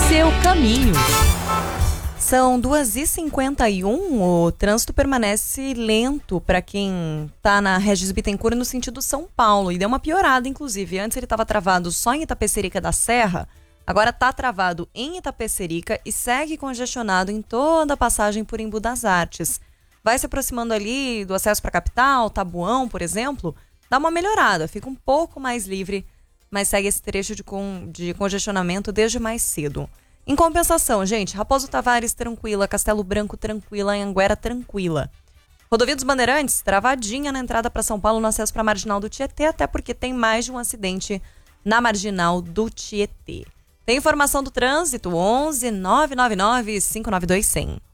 seu caminho. São 2h51, o trânsito permanece lento para quem está na Regis Bittencourt no sentido São Paulo. E deu uma piorada, inclusive. Antes ele estava travado só em Itapecerica da Serra, agora está travado em Itapecerica e segue congestionado em toda a passagem por Embu das Artes. Vai se aproximando ali do acesso para a capital, Tabuão, por exemplo, dá uma melhorada, fica um pouco mais livre, mas segue esse trecho de congestionamento desde mais cedo. Em compensação, gente, Raposo Tavares tranquila, Castelo Branco tranquila, Anhanguera tranquila. Rodovia dos Bandeirantes, travadinha na entrada para São Paulo no acesso para a Marginal do Tietê, até porque tem mais de um acidente na Marginal do Tietê. Tem informação do trânsito, 11 999 592 100.